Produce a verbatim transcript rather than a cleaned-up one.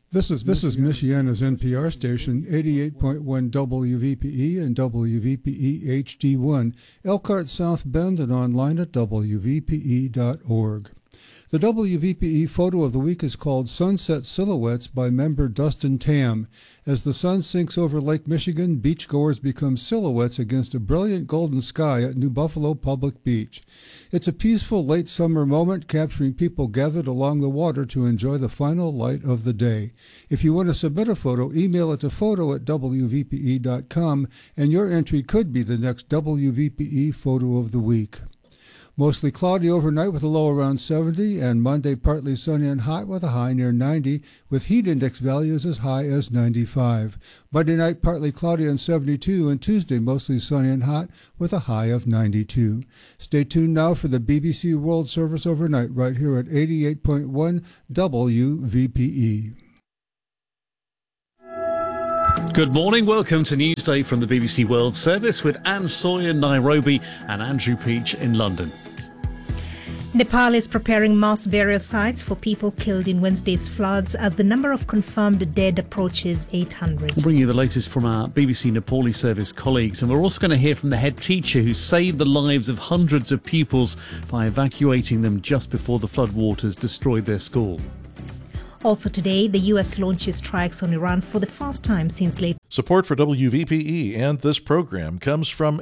This is this is Michiana's N P R station, eighty-eight point one W V P E and W V P E H D one, Elkhart South Bend, and online at W V P E dot org. The W V P E photo of the week is called Sunset Silhouettes by member Dustin Tam. As the sun sinks over Lake Michigan, beachgoers become silhouettes against a brilliant golden sky at New Buffalo Public Beach. It's a peaceful late summer moment, capturing people gathered along the water to enjoy the final light of the day. If you want to submit a photo, email it to photo at W V P E dot com, and your entry could be the next W V P E photo of the week. Mostly cloudy overnight with a low around seventy, and Monday partly sunny and hot with a high near ninety, with heat index values as high as ninety-five. Monday night partly cloudy and seventy-two, and Tuesday mostly sunny and hot with a high of ninety-two. Stay tuned now for the B B C World Service overnight right here at eighty-eight point one W V P E. Good morning, welcome to Newsday from the B B C World Service with Anne Sawyer in Nairobi and Andrew Peach in London. Nepal is preparing mass burial sites for people killed in Wednesday's floods as the number of confirmed dead approaches eight hundred. We'll bring you the latest from our B B C Nepali service colleagues, and we're also going to hear from the head teacher who saved the lives of hundreds of pupils by evacuating them just before the floodwaters destroyed their school. Also today, the U S launches strikes on Iran for the first time since late. Support for W V P E and this program comes from